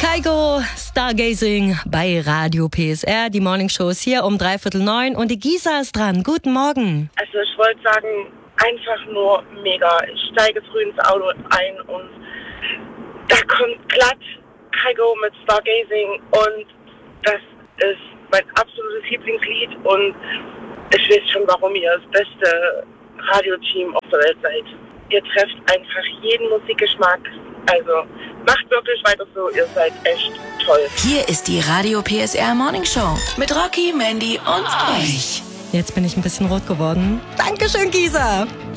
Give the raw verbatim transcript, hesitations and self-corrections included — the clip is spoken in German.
Kygo, Stargazing bei Radio P S R. Die Morning Show ist hier um dreiviertel neun und die Gisa ist dran. Guten Morgen. Also ich wollte sagen, einfach nur mega. Ich steige früh ins Auto ein und da kommt glatt Kygo mit Stargazing und das ist mein absolutes Lieblingslied und ich weiß schon, warum ihr das beste Radioteam auf der Welt seid. Ihr trefft einfach jeden Musikgeschmack. Also macht wirklich weiter so, ihr seid echt toll. Hier ist die Radio P S R Morning Show mit Rocky, Mandy und euch. Jetzt bin ich ein bisschen rot geworden. Dankeschön, Gisa.